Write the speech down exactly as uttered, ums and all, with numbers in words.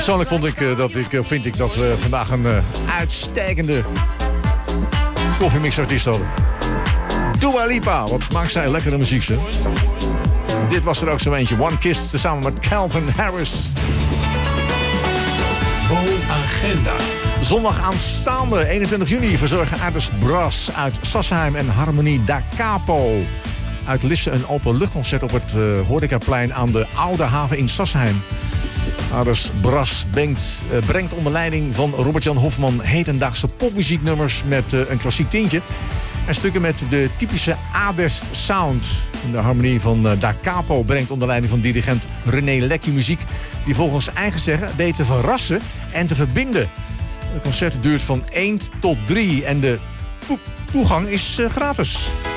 Persoonlijk vond ik, uh, dat ik, uh, vind ik dat we vandaag een uh, uitstekende koffiemixartiest hadden. Dua Lipa, wat maakt zij lekkere muziek, zeg. Dit was er ook zo eentje. One Kiss, tezamen met Calvin Harris. Bo-agenda. Zondag aanstaande, eenentwintig juni, verzorgen Aders Brass uit Sassenheim en Harmonie da Capo uit Lisse een openluchtconcert op het uh, Horecaplein aan de Oude Haven in Sassenheim. Aders Brass brengt, uh, brengt onder leiding van Robert-Jan Hofman hedendaagse popmuzieknummers met uh, een klassiek tintje. En stukken met de typische Aders sound. De harmonie van uh, Da Capo brengt onder leiding van dirigent René Lekkie muziek die volgens eigen zeggen weet te verrassen en te verbinden. Het concert duurt van één tot drie en de toegang is uh, gratis.